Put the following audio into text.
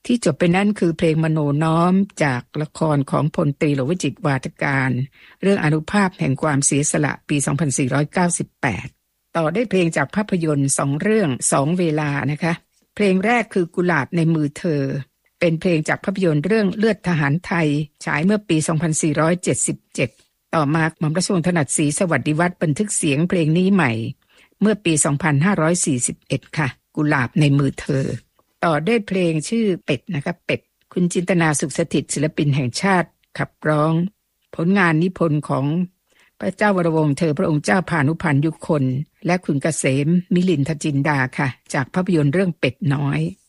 ที่จบไปนั่นคือเพลงมโนน้อมจากละครของพลตรีหลวงวิจิตรวาทการเรื่องอานุภาพแห่งความเสียสละปี 2498 ต่อได้เพลงจากภาพยนตร์2เรื่อง2เวลานะคะเพลงแรกคือกุหลาบในมือเธอเป็นเพลงจากภาพยนตร์เรื่องเลือดทหารไทยฉายเมื่อปี 2477 ต่อมาหม่อมราชวงศ์ถนัดศรีสวัสดิวัฒน์บันทึกเสียงเพลงนี้ใหม่เมื่อปี 2541 ค่ะกุหลาบในมือเธอต่อด้วยเพลงชื่อเป็ดนะคะเป็ดคุณจินตนาสุขสถิตศิลปินแห่งชาติขับร้องผลงานนิพนธ์ของพระเจ้าวรวงศ์เธอพระองค์เจ้าพานุพันธ์ยุคนและคุณเกษมมิลินทจินดาค่ะจากภาพยนตร์เรื่องเป็ดน้อย